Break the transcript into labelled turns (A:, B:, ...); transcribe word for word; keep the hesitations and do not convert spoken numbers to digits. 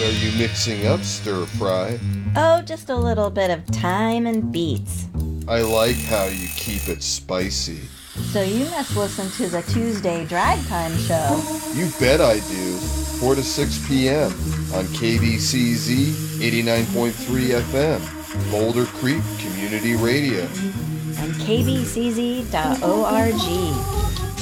A: are you mixing up, stir fry?
B: Oh, just a little bit of thyme and beets.
A: I like how you keep it spicy.
B: So you must listen to the Tuesday Drag Time show.
A: You bet I do. four to six p.m. on K B C Z eighty-nine point three F M, Boulder Creek Community Radio.
B: And K B C Z dot org.